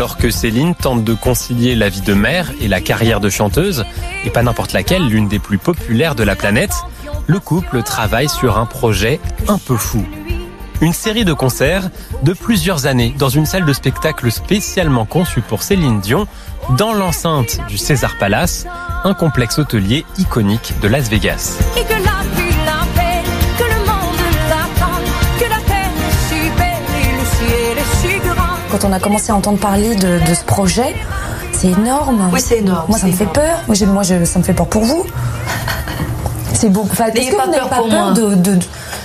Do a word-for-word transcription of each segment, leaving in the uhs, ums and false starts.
Alors que Céline tente de concilier la vie de mère et la carrière de chanteuse, et pas n'importe laquelle, l'une des plus populaires de la planète, le couple travaille sur un projet un peu fou. Une série de concerts de plusieurs années dans une salle de spectacle spécialement conçue pour Céline Dion, dans l'enceinte du Caesars Palace, un complexe hôtelier iconique de Las Vegas. Et que la vie l'appelle, que le monde l'attend, que la terre est si belle et le ciel est si grand. Quand on a commencé à entendre parler de, de ce projet, c'est énorme. Oui, c'est énorme. Moi, ça me fait peur. Moi, j'ai, moi je, ça me fait peur pour vous. C'est beau. Enfin, est-ce que vous n'avez pas peur de, de,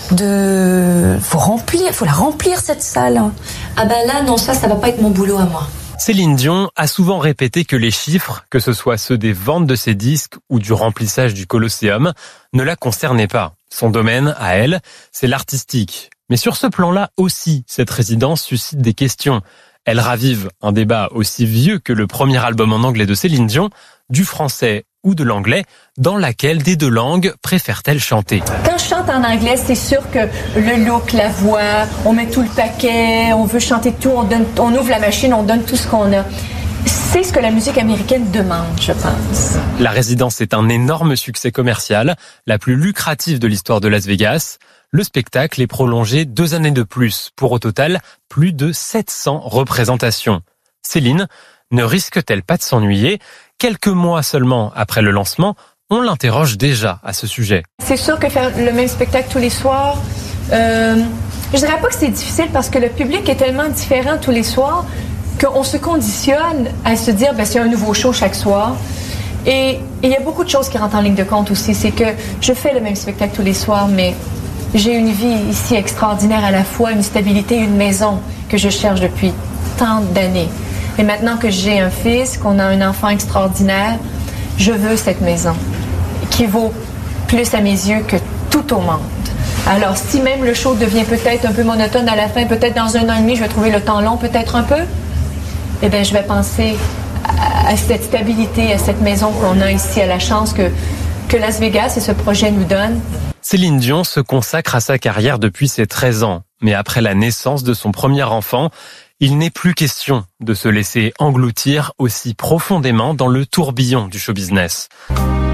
de... Faut remplir, faut la remplir, cette salle. Ah ben là, non, ça, ça va pas être mon boulot à moi. Céline Dion a souvent répété que les chiffres, que ce soit ceux des ventes de ses disques ou du remplissage du Colosseum, ne la concernaient pas. Son domaine, à elle, c'est l'artistique. Mais sur ce plan-là aussi, cette résidence suscite des questions. Elle ravive un débat aussi vieux que le premier album en anglais de Céline Dion, du français ou de l'anglais, dans laquelle des deux langues préfère-t-elle chanter? Quand je chante en anglais, c'est sûr que le look, la voix, on met tout le paquet, on veut chanter tout, on, donne, on ouvre la machine, on donne tout ce qu'on a. C'est ce que la musique américaine demande, je pense. La résidence est un énorme succès commercial, la plus lucrative de l'histoire de Las Vegas. Le spectacle est prolongé deux années de plus, pour au total plus de sept cents représentations. Céline ne risque-t-elle pas de s'ennuyer? Quelques mois seulement après le lancement, on l'interroge déjà à ce sujet. C'est sûr que faire le même spectacle tous les soirs, euh, je dirais pas que c'est difficile parce que le public est tellement différent tous les soirs qu'on se conditionne à se dire ben, c'est un nouveau show chaque soir. Et il y a beaucoup de choses qui rentrent en ligne de compte aussi. C'est que je fais le même spectacle tous les soirs, mais j'ai une vie ici extraordinaire à la fois, une stabilité, une maison que je cherche depuis tant d'années. Et maintenant que j'ai un fils, qu'on a un enfant extraordinaire, je veux cette maison qui vaut plus à mes yeux que tout au monde. Alors, si même le show devient peut-être un peu monotone à la fin, peut-être dans un an et demi, je vais trouver le temps long, peut-être un peu, eh bien, je vais penser à, à cette stabilité, à cette maison qu'on a ici, à la chance que, que Las Vegas et ce projet nous donnent. Céline Dion se consacre à sa carrière depuis ses treize ans. Mais après la naissance de son premier enfant, il n'est plus question de se laisser engloutir aussi profondément dans le tourbillon du show business.